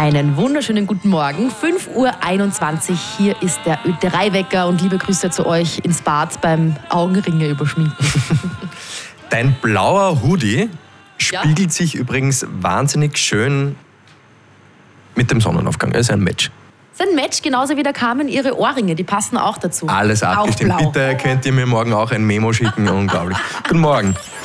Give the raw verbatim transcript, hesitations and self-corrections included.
Einen wunderschönen guten Morgen, fünf Uhr einundzwanzig, hier ist der Ö drei Wecker und liebe Grüße zu euch ins Bad beim Augenringe überschminken. Dein blauer Hoodie spiegelt Ja. sich übrigens wahnsinnig schön mit dem Sonnenaufgang. Es ist ein Match. Es ist ein Match, genauso wie der Carmen ihre Ohrringe, die passen auch dazu. Alles abgestimmt. Auch blau. Bitte könnt ihr mir morgen auch ein Memo schicken. Unglaublich. Guten Morgen.